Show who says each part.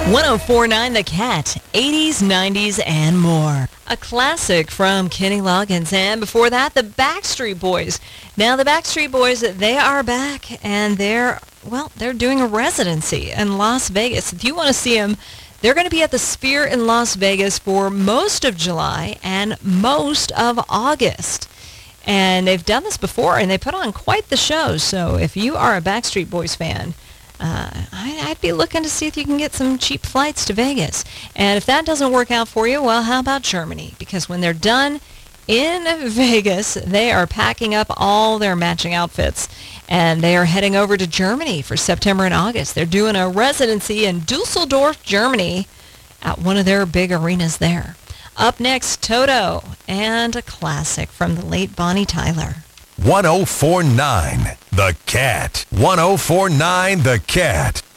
Speaker 1: 1049 The Cat, 80s, 90s, and more. A classic from Kenny Loggins. And before that, the Backstreet Boys. Now, the Backstreet Boys, they are back, and they're doing a residency in Las Vegas. If you want to see them, they're going to be at the Sphere in Las Vegas for most of July and most of August. And they've done this before, and they put on quite the show. So if you are a Backstreet Boys fan, I'd be looking to see if you can get some cheap flights to Vegas. And if that doesn't work out for you, well, how about Germany? Because when they're done in Vegas, they are packing up all their matching outfits, and they are heading over to Germany for September and August. They're doing a residency in Dusseldorf, Germany, at one of their big arenas there. Up next, Toto, and a classic from the late Bonnie Tyler.
Speaker 2: 1049 The Cat. 1049 The Cat.